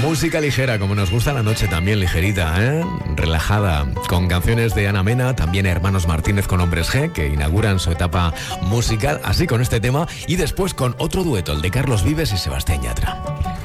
Música ligera, como nos gusta la noche también, ligerita, relajada, con canciones de Ana Mena, también Hermanos Martínez con Hombres G, que inauguran su etapa musical, así con este tema, y después con otro dueto, el de Carlos Vives y Sebastián Yatra.